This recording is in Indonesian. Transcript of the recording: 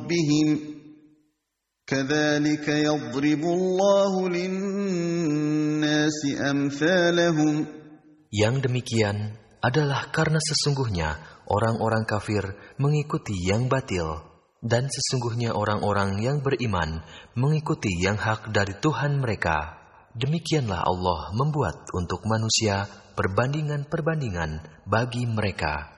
ربهم كذلك يضرب الله للناس أمثالهم. Yang demikian adalah karena sesungguhnya orang-orang kafir mengikuti yang batil, dan sesungguhnya orang-orang yang beriman mengikuti yang hak dari Tuhan mereka. Demikianlah Allah membuat untuk manusia perbandingan-perbandingan bagi mereka.